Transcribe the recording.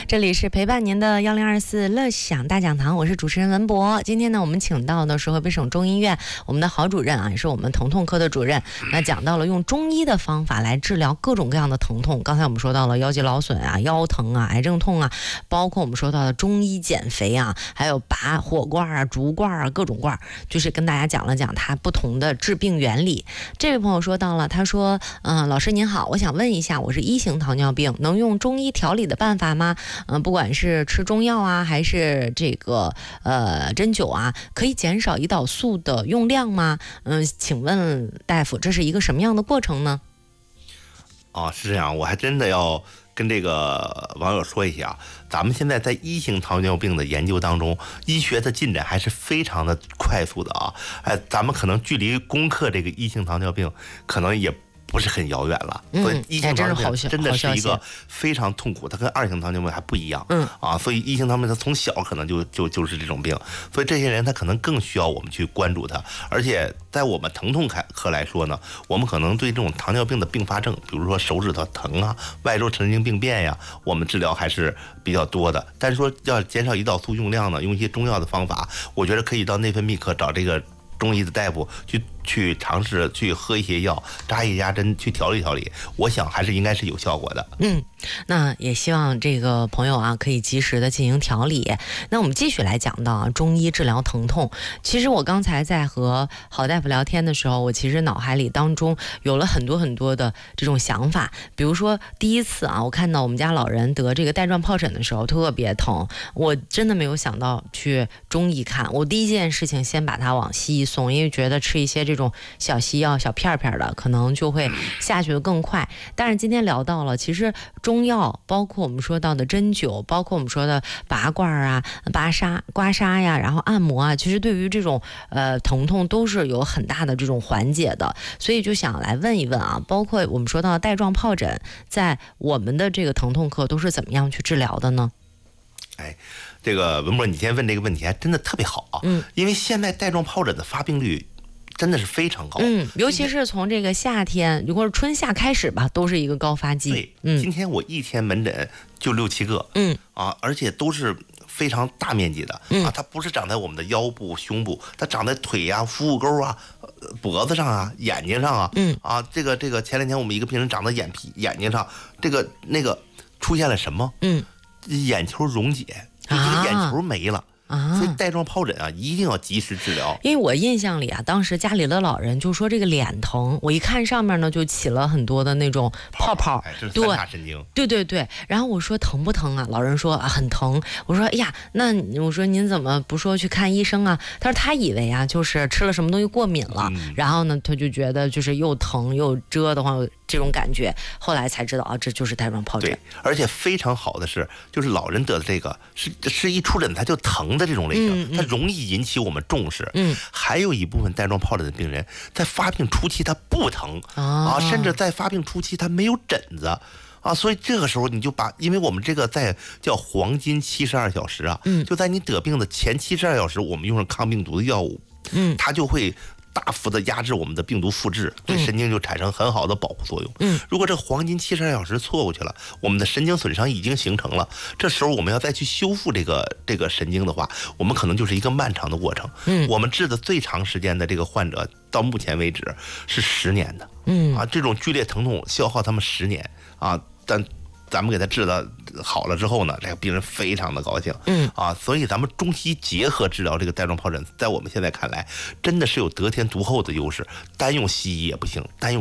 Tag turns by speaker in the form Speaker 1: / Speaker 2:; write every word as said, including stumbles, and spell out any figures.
Speaker 1: 这里是陪伴您的幺零二四乐享大讲堂，我是主持人文博。今天呢，我们请到的是河北省中医院我们的郝主任啊，也是我们疼痛科的主任。那讲到了用中医的方法来治疗各种各样的疼痛。刚才我们说到了腰肌劳损啊、腰疼啊、癌症痛啊，包括我们说到的中医减肥啊，还有拔火罐啊、竹罐啊，各种罐，就是跟大家讲了讲它不同的治病原理。这位朋友说到了，他说：“嗯、呃，老师您好，我想问一下，我是一型糖尿病，能用中医调理的办法吗？嗯、呃，不管是吃中药啊，还是这个呃针灸啊，可以减少胰岛素的用量吗？嗯、呃，请问大夫，这是一个什么样的过程呢？”
Speaker 2: 哦，是这样，我还真的要跟这个网友说一下，咱们现在在一型糖尿病的研究当中，医学的进展还是非常的快速的啊！哎，咱们可能距离攻克这个一型糖尿病，可能也不是很遥远了。
Speaker 1: 嗯，
Speaker 2: 所以一型糖尿病真的是一个非常痛苦，它跟二型糖尿病还不一样。嗯啊，所以一型糖尿病它从小可能就就就是这种病，所以这些人他可能更需要我们去关注他。而且在我们疼痛科来说呢，我们可能对这种糖尿病的并发症，比如说手指头疼啊、外周神经病变呀，我们治疗还是比较多的。但是说要减少胰岛素用量呢，用一些中药的方法，我觉得可以到内分泌科找这个中医的大夫去去尝试去喝一些药，扎一扎针去调理调理，我想还是应该是有效果的。
Speaker 1: 嗯，那也希望这个朋友啊可以及时的进行调理。那我们继续来讲到啊，中医治疗疼痛。其实我刚才在和郝大夫聊天的时候，我其实脑海里当中有了很多很多的这种想法。比如说第一次啊，我看到我们家老人得这个带状疱疹的时候特别疼，我真的没有想到去中医看，我第一件事情先把他往西医送，因为觉得吃一些这种小西药小片片的可能就会下去的更快。但是今天聊到了，其实中药包括我们说到的针灸，包括我们说的拔罐啊、拔痧、刮痧呀，然后按摩啊，其实对于这种呃疼痛都是有很大的这种缓解的。所以就想来问一问啊，包括我们说到带状疱疹，在我们的这个疼痛科都是怎么样去治疗的呢？
Speaker 2: 哎，这个文博，你今天问这个问题还真的特别好啊。嗯，因为现在带状疱疹的发病率真的是非常高。
Speaker 1: 嗯，尤其是从这个夏天或者春夏开始吧，都是一个高发季。
Speaker 2: 对，嗯，今天我一天门诊就六七个。嗯啊，而且都是非常大面积的。嗯啊，它不是长在我们的腰部、胸部，它长在腿呀、腹股沟啊、脖子上啊、眼睛上啊。嗯啊，这个这个前两天我们一个病人长在眼皮、眼睛上，这个那个出现了什么？嗯。眼球溶解，这个眼球没了。啊，所以带状疱疹啊，一定要及时治疗。
Speaker 1: 因为我印象里啊，当时家里的老人就说这个脸疼，我一看上面呢就起了很多的那种泡泡，
Speaker 2: 哎，这是三叉神经。
Speaker 1: 对对对，然后我说疼不疼啊？老人说啊很疼。我说哎呀，那我说您怎么不说去看医生啊？他说他以为啊就是吃了什么东西过敏了，嗯、然后呢他就觉得就是又疼又遮的慌这种感觉，后来才知道啊这就是带状疱疹。
Speaker 2: 对，而且非常好的是，就是老人得的这个是是一出疹他就疼的这种类型，嗯嗯、它容易引起我们重视。嗯，还有一部分带状疱疹的病人，在发病初期他不疼、哦、啊，甚至在发病初期他没有疹子啊，所以这个时候你就把，因为我们这个在叫黄金七十二小时啊，嗯，就在你得病的前七十二小时，我们用上抗病毒的药物，嗯，它就会大幅的压制我们的病毒复制，对神经就产生很好的保护作用。嗯，如果这黄金七十二小时错过去了，我们的神经损伤已经形成了，这时候我们要再去修复这个这个神经的话，我们可能就是一个漫长的过程。嗯，我们治的最长时间的这个患者，到目前为止是十年的。嗯，啊，这种剧烈疼痛消耗他们十年啊，但咱们给他治了好了之后呢，这个病人非常的高兴。嗯啊，所以咱们中西结合治疗这个带状疱疹，在我们现在看来，真的是有得天独厚的优势。单用西医也不行，单用